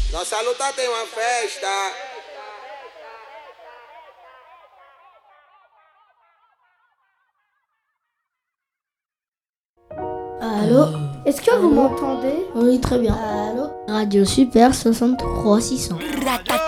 Nossa luta tem uma festa. Allô? Est-ce que vous m'entendez? Oui, très bien. Allô? Radio Super 63 600.